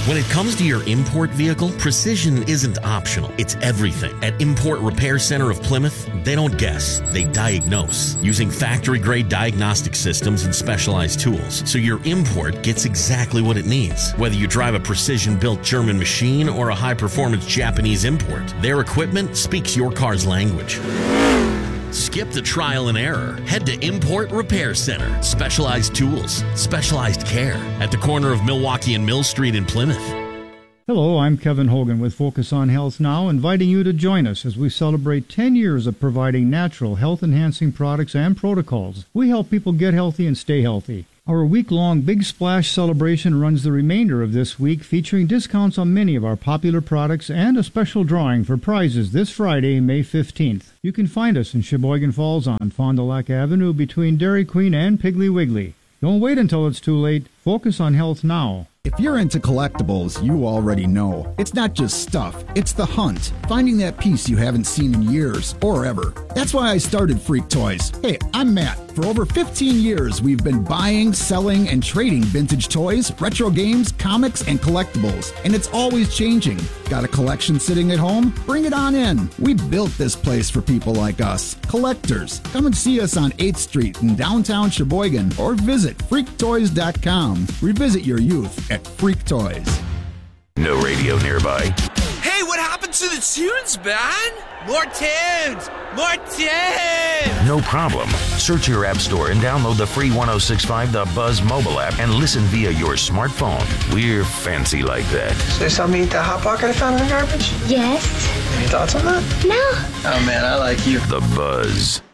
When it comes to your import vehicle, precision isn't optional. It's everything. At Import Repair Center of Plymouth, they don't guess, they diagnose using factory-grade diagnostic systems and specialized tools, so your import gets exactly what it needs. Whether you drive a precision-built German machine or a high-performance Japanese import, their equipment speaks your car's language. Skip the trial and error. Head to Import Repair Center. Specialized tools, specialized care at the corner of Milwaukee and Mill Street in Plymouth. Hello, I'm Kevin Hogan with Focus on Health Now, inviting you to join us as we celebrate 10 years of providing natural health-enhancing products and protocols. We help people get healthy and stay healthy. Our week-long Big Splash celebration runs the remainder of this week, featuring discounts on many of our popular products and a special drawing for prizes this Friday, May 15th. You can find us in Sheboygan Falls on Fond du Lac Avenue between Dairy Queen and Piggly Wiggly. Don't wait until it's too late. Focus on health now. If you're into collectibles, you already know. It's not just stuff, it's the hunt. Finding that piece you haven't seen in years or ever. That's why I started Freak Toys. Hey, I'm Matt. For over 15 years, we've been buying, selling, and trading vintage toys, retro games, comics, and collectibles. And it's always changing. Got a collection sitting at home? Bring it on in. We built this place for people like us, collectors. Come and see us on 8th Street in downtown Sheboygan or visit freaktoys.com. Revisit your youth at Freak Toys. No radio nearby. Hey, what happened to the tunes, man? More tunes! More tunes! No problem. Search your app store and download the free 106.5 The Buzz mobile app and listen via your smartphone. We're fancy like that. So you saw me eat that Hot Pocket I found in the garbage? Yes. Any thoughts on that? No. Oh, man, I like you. The Buzz.